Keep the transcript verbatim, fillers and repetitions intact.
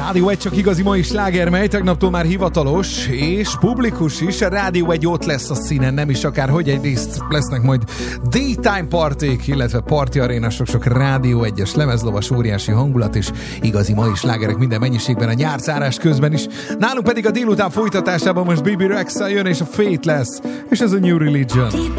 Rádió egy csak igazi mai sláger, mely tegnaptól már hivatalos és publikus is. A Rádió egy ott lesz a színen, nem is akárhogy. Egyrészt lesznek majd daytime parték, illetve party aréna, sok-sok Rádió egyes lemezlovas, óriási hangulat és igazi mai slágerek minden mennyiségben a nyárszárás közben is. Nálunk pedig a délután folytatásában most Bibi Rexha jön és a Fate lesz, és ez a New Religion.